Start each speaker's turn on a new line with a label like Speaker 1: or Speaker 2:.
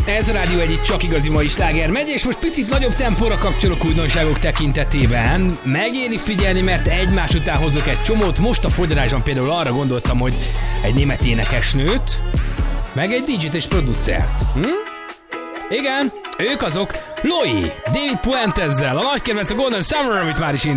Speaker 1: Ez a Rádió Egy csak igazi mai sláger megy, és most picit nagyobb tempóra kapcsolok újdonságok tekintetében. Megéri figyelni, mert egymás után hozok egy csomót. Most a fogyarásban például arra gondoltam, hogy egy német énekesnőt, meg egy DJ-t és producert. Igen, ők azok Loi, David Puentezzel, a nagy kedvenc a Golden Summer, amit már is